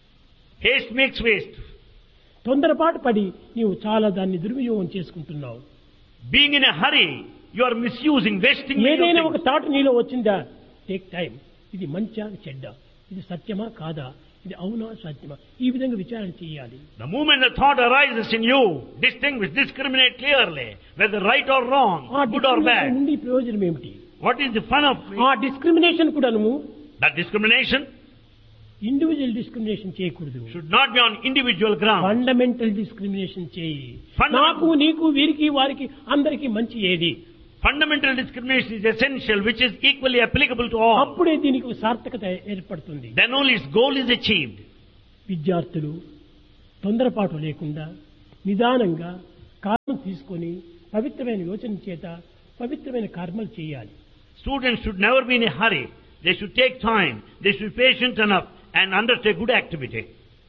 Haste makes waste. తొందరపాటు పడి నీవు చాలా దాన్ని దుర్వినియోగం చేసుకుంటున్నావు. Being in a hurry, you are misusing, wasting ఏదైనా your ఒక things. Thought నీలో వచ్చిందా, టేక్ టైం. ఇది మంచా చెడ్డ, ఇది సత్యమా కాదా, ఇది అవునా సత్యమా, ఈ విధంగా విచారణ చేయాలి. The moment the thought arises in you, distinguish, discriminate clearly, whether right or wrong, ఆ good or discrimination bad. నుండి ప్రయోజనం ఏమిటి? What is the fun of ఆ డిస్క్రిమినేషన్ కూడాను that discrimination? ఇండివిజువల్ డిస్క్రిమినేషన్ చేయకూడదు. Should not be on individual ground. Fundamental discrimination చేయి. Fundamental- నాకు నీకు వీరికి వారికి అందరికి మంచి ఏది, Fundamental discrimination is essential, which is equally applicable to all. అప్పుడే దీనికి సార్థకత ఏర్పడుతుంది. Then only its goal is achieved. విద్యార్థులు తొందరపాటు లేకుండా నిదానంగా కాలం తీసుకొని పవిత్రమైన యోచన చేత పవిత్రమైన కర్మలు చేయాలి. Students should never be in a hurry. They should take time. They should be patient enough and undertake good activity.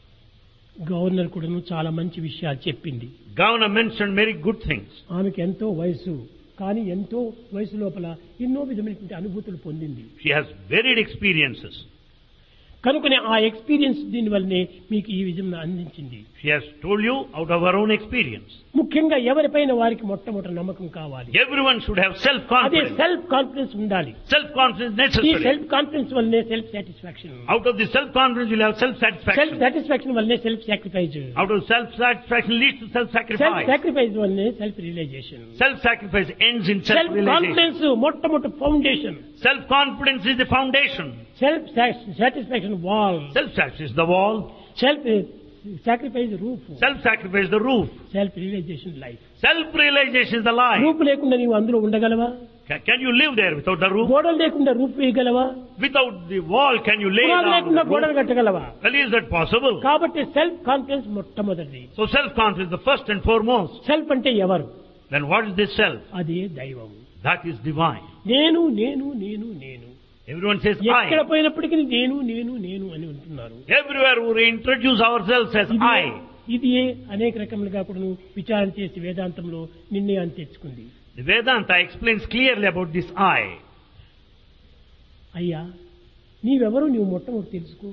Governor కూడాను చాలా మంచి విషయాలు చెప్పింది. Governor mentioned very good things. ఆమెకు ఎంతో వయసు, కానీ ఎంతో వయసు లోపల ఎన్నో విధమైనటువంటి అనుభూతులు పొందింది. She has varied experiences. కనుకనే ఆ ఎక్స్పీరియన్స్ దీని వల్లనే మీకు ఈ విధంగా అందించింది. She has told you out of her own experience. ముఖ్యంగా ఎవరిపైన వారికి మొట్టమొదటి నమ్మకం కావాలి. Everyone should have అదే self-confidence. సెల్ఫ్ కాన్ఫిడెన్స్ ఉండాలి. Self-confidence ఈ necessary. సెల్ఫ్ కాన్ఫిడెన్స్ వల్లనే self satisfaction, Out of this self-confidence, you'll have self self-satisfaction. Satisfaction వల్లనే self sacrifice, Out of self-satisfaction leads to self self-sacrifice. Sacrifice వల్లనే self realisation. Self-sacrifice ends in self self-realization. Confidence మొట్టమొదటి foundation, Self-confidence is the foundation. Self satisfaction wall, Self-satisfaction is the wall. Self sacrifice roof, Self-sacrifice is the roof. Self realisation life. Self-realization is the life. రూపు లేకుండా నీవు అందులో ఉండగలవా? Can, can you live there without the roof? గోడలు లేకుండా roof వేయగలవా? Without the wall, can you lay పునాది down లేకుండా the గోడలు roof? కట్టగలవా? Well, is that possible? కాబట్టి సెల్ఫ్ కాన్ఫిడెన్స్ మొట్టమొదటిది. So self-confidence is the first and foremost. Self అంటే ఎవరు? Then what is this self? అదే దైవం. That is divine. నేను నేను నేను నేను Everyone says ఎక్కడ I. పోయినప్పటికీ నేను నేను నేను అని ఉంటున్నారు. Everywhere we introduce ourselves as ఇది I. ఇది అనేక రకములుగా కూడా విచారణ చేసి వేదాంతంలో నిర్ణయాన్ని తెచ్చుకుంది. The Vedanta explains clearly about this I. అయ్యా నీవెవరు నీవు మొట్టమొదటి తెలుసుకో.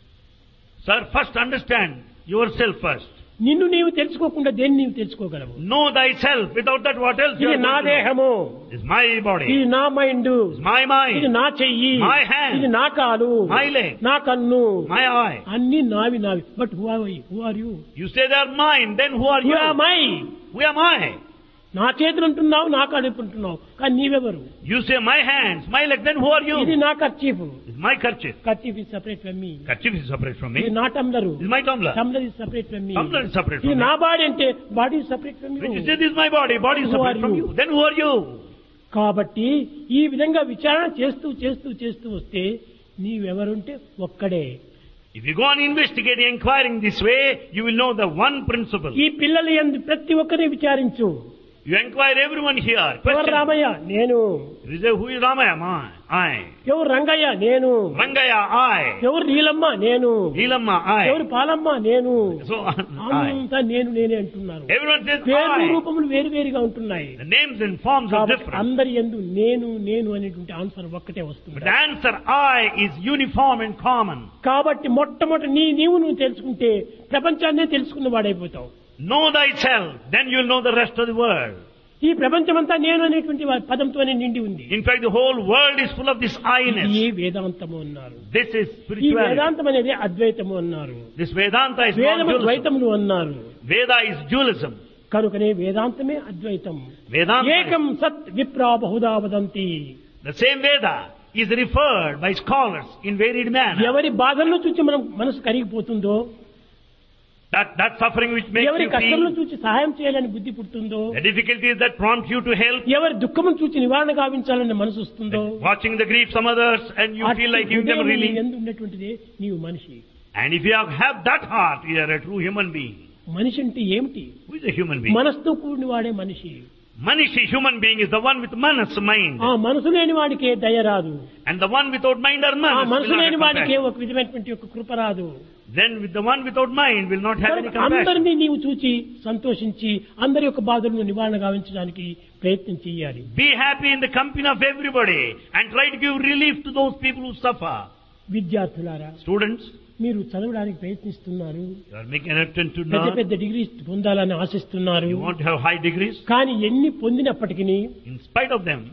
Sir, first understand yourself first. నిన్ను నీవు తెలుసుకోకుండా దేన్ని నీవు తెలుసుకోగలవు? Know thyself. Without that, what else you ఇది are నా going to know? దేహము, This is my body. ఇది నా మైండ్, This is my ఇది mind. నా చెయ్యి, My hand. ఇది నా కాలు, My leg. నా కన్ను, My eye. అన్ని నావి నావి. But who are who are you? You say they are mine, then who are who you? Are my? Who am I? నా చేతులు ఉంటున్నావు, నా కాడు ఉంటున్నావు, కానీ నీవెవరు? You say my hands, my leg, then who are ఇది you? నా kerchief. It's my kerchief. Kerchief is separate from me. Kerchief is separate from ఇది me. నా tumbler. It's my tumbler. Tumbler is separate from me. Tumbler is separate ఇది from నా me. Body అంటే body is separate from When you you. say this is my body, body is Who separate are from you? you. Then who are you? కాబట్టి ఈ విధంగా విచారణ చేస్తూ చేస్తూ చేస్తూ వస్తే నీవెవరుంటే ఒక్కడే. If you go on investigating, inquiring this way, you will know the one principle. ఈ పిల్లలు యందు ప్రతి ఒక్కరిని విచారించు. You inquire everyone here. ఎవరు Question. రామయ్య? నేను. You say, who is Ramaya? Ma- I. ఎవరు రంగయ్య? నేను. Rangaya, I. ఎవరు నీలమ్మ? నేను. Neelamma, ఎవరు I. పాలమ్మ? నేను. So, I. అంతా నేను నేనే అంటున్నారు. Everyone says పేరు I. రూపములు వేరు వేరుగా ఉంటున్నాయి. The names and forms are కాబట్టి different. అందరి యందు నేను నేను అనేటువంటి ఆన్సర్ ఒక్కటే వస్తుంది. But the answer I is uniform and common. కాబట్టి మొట్టమొదటి నీ నీవు నువ్వు తెలుసుకుంటే ప్రపంచాన్నే తెలుసుకున్న వాడైపోతావు. Know thyself, then you'll know the rest of the world. ఈ ప్రపంచమంతా నేను అనేటువంటి పదంతోనే నిండి ఉంది. In fact, the whole world is full of this I-ness. ఈ వేదాంతము అన్నారు. This is ఈ spirituality. వేదాంతం అనేది అద్వైతము అన్నారు. This Vedanta is not వేదము dualism. ద్వైతములు అన్నారు. Veda is dualism. కనుకనే వేదాంతమే అద్వైతం. Vedanta, ఏకం సత్ విప్రా Bahuda వదంతి. the same Veda is referred by scholars in varied manner. ఎవరి బాధలను చూసి మనం మనసు కరిగిపోతుందో, That, that suffering which makes ఎవరి you కష్టలను feel, చూసి సహాయం చేయాలని బుద్ధి పుడుతుందో, the difficulties that prompt you to help, ఎవరి దుఃఖమును చూసి నివారణ గావించాలని మనసు వస్తుందో, watching the grief of others and you feel like you never really. ఎందు ఉన్నటువంటిదే నీవు మనిషి. And if you have, have that heart, you are a true human being. మనిషి అంటే ఏమిటి? Who is a human being? మనసుతో కూడిన వాడే మనిషి. Manishi, human being, is the one with manas, mind. ఆ మనసు లేని వాడికే దయ రాదు. And the one without mind or ఆ manas will మనసు not లేని have వాడికే compassion. ఒక విధమైనటువంటి ఒక కృప రాదు. Then with the one without mind will not have any compassion. అందరినీ నీవు చూచి సంతోషించి అందరి యొక్క బాధలను నివారణ గావించడానికి ప్రయత్నం చేయాలి. Be happy in the company of everybody and try to give relief to those people who suffer. విద్యార్థులారా, Students, మీరు చదవడానికి ప్రయత్నిస్తున్నారు, you are making an attempt to పెద్ద learn. పెద్ద డిగ్రీ పొందాలని ఆశిస్తున్నారు. You want to have high degrees. కానీ ఎన్ని పొందినప్పటికీ In spite of them,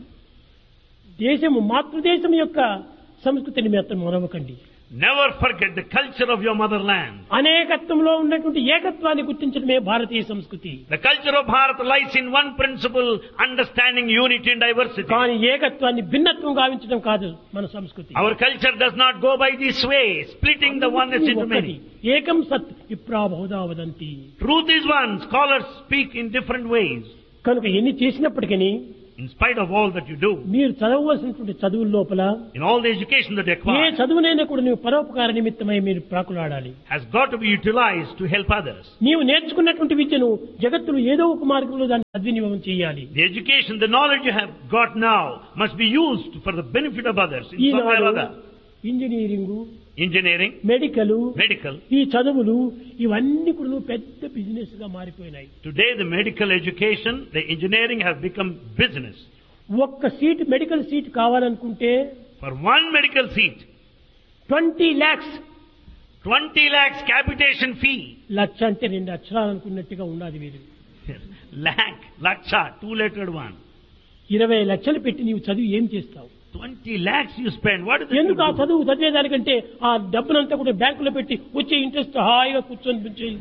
దేశము మాతృదేశం యొక్క సంస్కృతిని మాత్రం మరవకండి. never forget the culture of your motherland. అనేకత్వంలో ఉన్నటువంటి ఏకత్వాన్ని గుర్తించడమే భారతీయ సంస్కృతి. The culture of Bharat lies in one principle, understanding unity and diversity. కానీ ఏకత్వాన్ని భిన్నత్వం గావించడం కాదు మన సంస్కృతి. Our culture does not go by this way, splitting the oneness into ఒక్కటి. many. ఏకం సత్ విప్రా Bahuda వదంతి. Truth is one. Scholars speak in different ways. కనుక ఎన్ని చేసినప్పటికీ In spite of all that you do, మీరు చదవవలసినటువంటి చదువుల లోపల in all the education that you A acquire, చదువునైనా కూడా నీవు పరోపకార నిమిత్తమై మీరు ప్రాకులాడాలి. has got to be utilized to help others. నీవు నేర్చుకున్నటువంటి విద్యను జగత్తులో ఏదో ఒక మార్గంలో దాన్ని సద్వినియోగం చేయాలి. The education, the knowledge you have got now must be used for the benefit of others in some way or Eenadu other. Engineering, Engineering, medical, medical. ఈ చదువులు ఇవన్నీ కూడా పెద్ద బిజినెస్ గా మారిపోయినాయి. Today the medical education, the engineering has become business. ఒక్క seat medical seat కావాలనుకుంటే For one medical seat, twenty lakhs, twenty lakhs capitation fee. లక్ష అంటే రెండు అక్షరాలు అనుకున్నట్టుగా ఉన్నది వీరు. Lakh, laksha, two-lettered one. ఇరవై లక్షలు పెట్టి నీవు చదివి ఏం చేస్తావు? Twenty lakhs you spend. What is it? ఎందుకు ఆ you do? చదువు చదివేదానికంటే ఆ డబ్బునంతా కూడా బ్యాంకులో పెట్టి వచ్చే ఇంట్రెస్ట్ హాయిగా కూర్చొని పెంచేయి.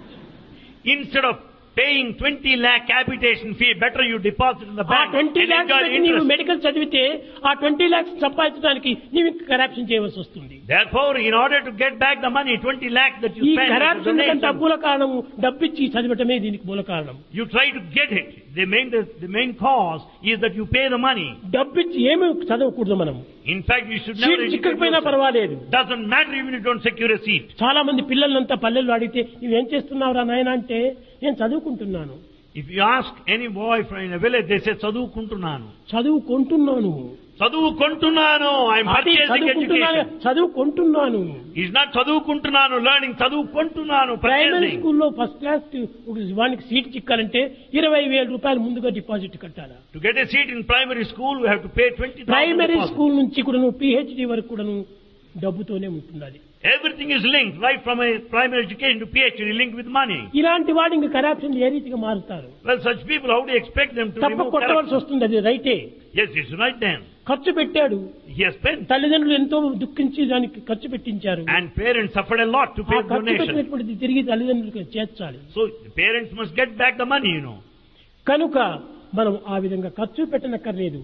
Instead of paying twenty lakh capitation fee, better you deposit in the ఆ bank twenty and lakhs enjoy పెట్టి నీవు interest. మెడికల్ చదివితే ఆ ట్వంటీ లాక్స్ సంపాదించడానికి నీవు కరప్షన్ చేయవలసి వస్తుంది. Therefore, in order to get back the money, twenty lakhs that you ఈ spend, as a కరప్షన్ కంటే donation, మూల కారణం డబ్బిచ్చి చదివటమే దీనికి మూల కారణం. you try to get it. The main, the, the main cause is that you pay the money. డబ్బిచ్చి ఏమి చదవకూడదు మనం. In fact, you should never seat educate చిక్కకపోయినా yourself. పర్వాలేదు. Doesn't matter even if you don't secure a seat. చాలా మంది పిల్లలంతా పల్లెల్లో అడిగితే నువ్వేం చేస్తున్నావురా నాయన అంటే నేను చదువుకుంటున్నాను. If you ask any boy from in a village, they say, చదువుకుంటున్నాను. చదువుకుంటున్నాను. చదువుకుంటున్నాను. I'm purchasing education. చదువుకుంటున్నాను. He's not చదువుకుంటున్నాను learning, చదువుకుంటున్నాను ప్రైమరీ purchasing. స్కూల్లో ఫస్ట్ క్లాస్ వానికి సీట్ చిక్కాలంటే ఇరవై వేల రూపాయలు ముందుగా డిపాజిట్ కట్టాలా. To get a seat in primary school, we have to pay twenty thousand. Primary school నుంచి కూడా నువ్వు పిహెచ్డి వరకు కూడా నువ్వు డబ్బుతోనే ఉంటున్నది. Everything is linked, right from a primary education to PhD, linked with money. ఇలాంటి వాడు ఇంకా కరప్షన్ ఏ రీతిగా మారుతారు? Well, such people, how do you expect them to తప్ప remove కొట్టవలసి corruption? వస్తుంది. అది రైటే. Yes, it's right then. ఖర్చు పెట్టాడు. He has spent. తల్లిదండ్రులు ఎంతో దుఃఖించి దానికి ఖర్చు పెట్టించారు. And parents suffered a lot to ఆ pay ఖర్చు donation. పెట్టినటువంటిది తిరిగి తల్లిదండ్రులకు చేర్చాలి. So, the parents must get back the money, you know. కనుక మనం ఆ విధంగా ఖర్చు పెట్టనక్కర్లేదు.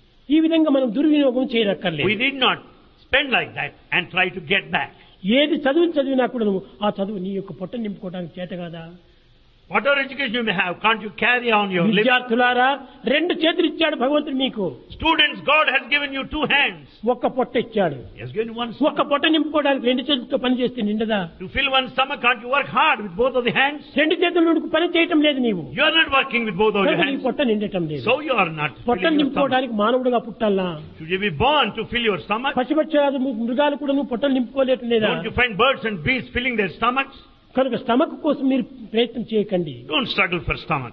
ఈ విధంగా మనం దుర్వినియోగం చేయనక్కర్లేదు. We need not spend like that and try to get back. ఏది చదువు చదివినా కూడా నువ్వు ఆ చదువు నీ యొక్క పొట్ట నింపుకోవడానికి చేత కాదా? Whatever education you may have, can't you carry on your living? విద్యార్థులారా, రెండు చేతులు ఇచ్చాడు భగవంతుడు మీకు. Students, God has given you two hands. ఒక్క పొట్ట ఇచ్చాడు. He has given you one ఒక్క stomach. పొట్ట నింపుకోవడానికి రెండు చేతులతో పని చేస్తే నిండదా? To fill one stomach, can't you work hard with both of the hands? రెండు చేతుల నుండి పని చేయటం లేదు నీవు. You are not working with both of your కనుక నీ hands. పొట్ట నిండటం లేదు. So you are not పొట్టను filling your stomach. నింపుకోవడానికి మానవుడుగా పుట్టాలా? Should you be born to fill your stomach? పశుపక్షాలు మృగాలు కూడా నువ్వు పొట్టలు నింపుకోలేటం లేదా? Don't you find birds and beasts filling their stomachs? కనుక స్టమక్ కోసం మీరు ప్రయత్నం చేయకండి. Don't struggle for stomach.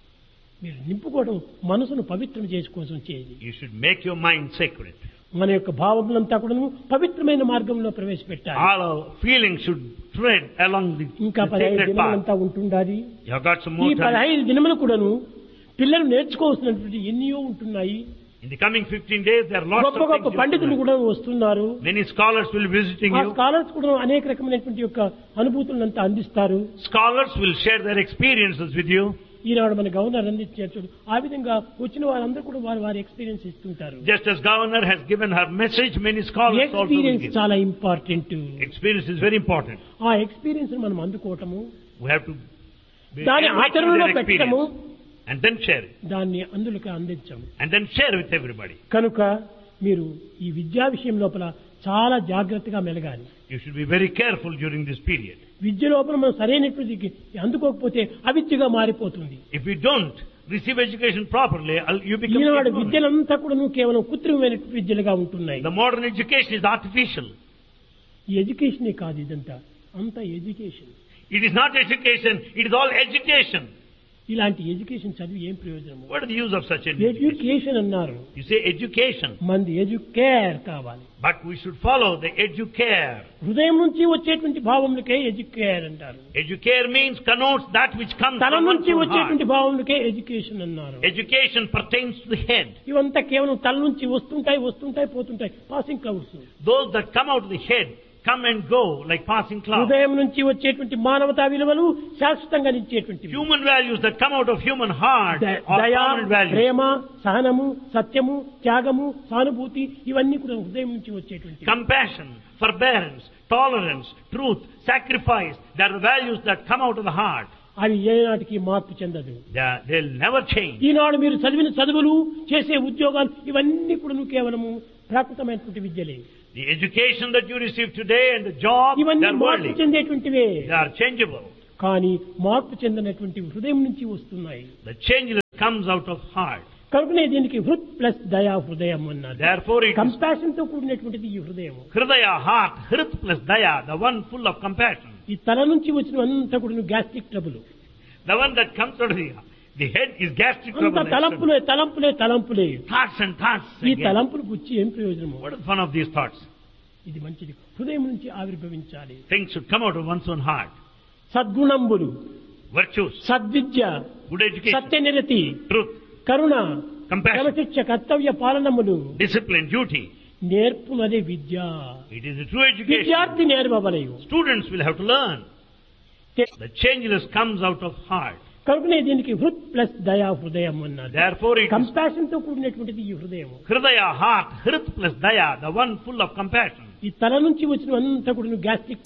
మీరు నింపుకోవడం మనసును పవిత్రం చేసుకోసం చేయండి. You should make your mind sacred. మన యొక్క భావములంతా కూడా పవిత్రమైన మార్గంలో ప్రవేశపెట్టాలి. All our feelings should tread along the, ఇంకా the పదహైదు sacred path. దినములంతా ఉంటుండాలి. You have got some ఈ more time. పదహైదు దినములు కూడాను పిల్లలు నేర్చుకోవాల్సినటువంటి ఎన్నో ఉంటున్నాయి. In the coming fifteen days, there are lots గొప్ప of గొప్ప things. you పండితులు have to కూడా వస్తున్నారు. learn. Many scholars will be visiting ఆ you. స్కాలర్స్ కూడా అనేక రకమైనటువంటి యొక్క అనుభూతులంతా అందిస్తారు. Scholars will share their experiences with you. ఈనాడు మన గవర్నర్ అందించారు. ఆ విధంగా వచ్చిన వారందరూ కూడా వారి వారి ఎక్స్పీరియన్స్ ఇస్తుంటారు. Just as governor has given her message, many scholars also will experience give. చాలా important. Experience is very important. ఆ ఎక్స్పీరియన్స్ మనం అందుకోవటము, We have to be దాని enriched with ఆచరణలో their పెట్టడము, experience and then share it. దాన్ని అందులోకి అందించము. And then share with everybody. కనుక మీరు ఈ విద్యా విషయం లోపల చాలా జాగ్రత్తగా మెలగాలి. You should be very careful during this period. విద్య లోపల మనం సరైనటువంటి అందుకోకపోతే అవిద్యగా మారిపోతుంది. If you don't receive education properly, you become Eenadu ignorant. విద్యలంతా కూడా కేవలం కృత్రిమమైన విద్యలుగా ఉంటున్నాయి. The modern education is artificial. ఈ ఎడ్యుకేషనే కాదు ఇదంతా, అంతా education. It is not education, it is all education. ఇలాంటి ఎడ్యుకేషన్ చదివి ఏం ప్రయోజనము? What is the use of such an education? Education అన్నారు. You say education, మంది ఎడ్యుకేర్ కావాలి. but we should follow the educare. హృదయం నుంచి వచ్చేటువంటి భావములకే ఎడ్యుకేర్ అంటారు. Educare means connotes that which comes తల from one's నుంచి own వచ్చేటువంటి heart. భావములకే ఎడ్యుకేషన్ అన్నారు. Education pertains to the head. ఇవంతా కేవలం తల నుంచి వస్తుంటాయి వస్తుంటాయి పోతుంటాయి, passing clouds. Those that come out of the head come and go like passing clouds. హృదయం నుంచి వచ్చేటువంటి మానవతా విలువలు శాశ్వతంగా నిలిచేటువంటి Human values that come out of human heart are దయ, permanent values. ప్రేమ, సహనము, సత్యము, త్యాగము, సానుభూతి ఇవన్నీ కూడా హృదయం నుంచి వచ్చేటువంటి. Compassion, forbearance, tolerance, truth, sacrifice, they are the values that come out of the heart. అవి ఏనాటికి మార్పు చెందదు. They are- they'll never change. ఈనాడు మీరు చదివిన చదువులు, చేసే ఉద్యోగాలు ఇవన్నీ కూడా కేవలము ప్రాకృతమైనటువంటి విద్యలే. The education that you receive today and the job, they ఇవన్నీ are మార్పు worldly. చెందేటువంటివే. They are changeable. కానీ మార్పు చెందినటువంటి హృదయం నుంచి వస్తున్నాయి. The change that comes out of heart. కనుకనే దీనికి హృత్ ప్లస్ దయా హృదయం అన్నారు. Therefore it is కంపాషన్ తో కూడినటువంటిది ఈ హృదయం. Hridaya, heart, Hrit plus Daya, the one full of compassion. ఈ తల నుంచి వచ్చిన అంతా కూడా gastric trouble. The one that comes out of the, the head is gastric అంత trouble. తలంపులే తలంపులే తలంపులే. Thoughts and thoughts. ఈ again. తలంపులు గుచ్చి ఏం ప్రయోజనము? What is the fun of these thoughts? ఇది మంచిది. హృదయం నుంచి ఆవిర్భవించాలి. Things should come out of one's own heart. సద్గుణంబులు, Virtues, సద్విద్య, good education, సత్యనిరతి, truth, Karuna, compassion, క్రమశిక్ష, కర్తవ్య పాలనములు discipline, duty. నేర్పునదే Vidya. It is a true education. విద్యార్థి నేర్వవలయు. Students will have to learn. The changeless comes out of heart. కనుకనే దీనికి హృత్ plus దయా హృదయం అన్నారు. Therefore it is compassion తో కూడినటువంటిది ఈ హృదయం. Hridaya, heart, Hrit plus Daya, the one full of compassion. ఈ తల నుంచి వచ్చిన అంతా కూడా గ్యాస్ట్రిక్